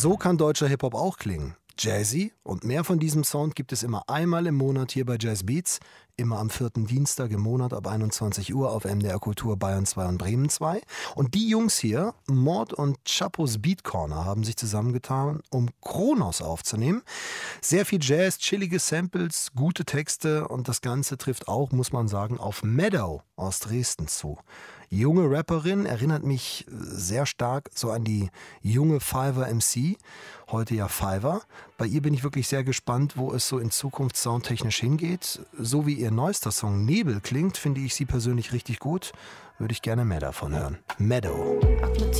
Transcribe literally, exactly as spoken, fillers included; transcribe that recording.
So kann deutscher Hip-Hop auch klingen. Jazzy und mehr von diesem Sound gibt es immer einmal im Monat hier bei Jazz Beats, immer am vierten Dienstag im Monat ab einundzwanzig Uhr auf M D R Kultur Bayern zwei und Bremen zwei. Und die Jungs hier, Mord und Chapos Beat Corner, haben sich zusammengetan, um Kronos aufzunehmen. Sehr viel Jazz, chillige Samples, gute Texte und das Ganze trifft auch, muss man sagen, auf Meadow aus Dresden zu. Junge Rapperin, erinnert mich sehr stark so an die junge Fiverr M C, heute ja Fiverr. Bei ihr bin ich wirklich sehr gespannt, wo es so in Zukunft soundtechnisch hingeht. So wie ihr neuester Song Nebel klingt, finde ich sie persönlich richtig gut. Würde ich gerne mehr davon hören. Meadow.